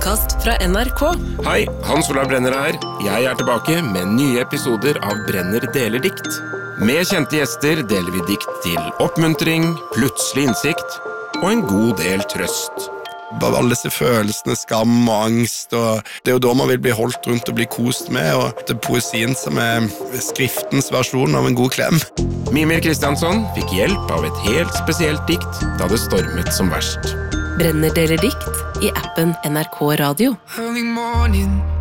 podcast fra NRK. Hei, Hans Olav Brenner her. Jeg tilbake med nye episoder av Brenner deler dikt. Med kjente gjester deler vi dikt til oppmuntring, plutselig innsikt og en god del trøst. Alle disse følelsene, skam og angst, og det er jo da man vil bli holdt rundt og bli kost med, og det er poesien som er skriftens versjon av en god klem. Mimir Kristiansson fikk hjelp av et helt spesielt dikt da det stormet som verst. Brenner deler dikt i appen NRK Radio. Early morning